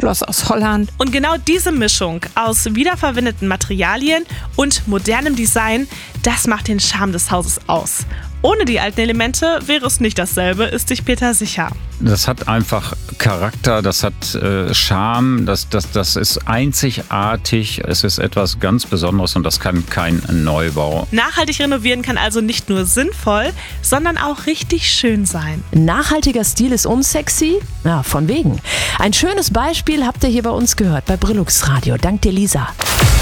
Schloss aus Holland. Und genau diese Mischung aus wiederverwendeten Materialien und modernem Design, das macht den Charme des Hauses aus. Ohne die alten Elemente wäre es nicht dasselbe, ist sich Peter sicher. Das hat einfach Charakter, das hat Charme, das ist einzigartig, es ist etwas ganz Besonderes und das kann kein Neubau. Nachhaltig renovieren kann also nicht nur sinnvoll, sondern auch richtig schön sein. Nachhaltiger Stil ist unsexy? Ja, von wegen. Ein schönes Beispiel habt ihr hier bei uns gehört, bei Brillux Radio. Dank dir, Lisa.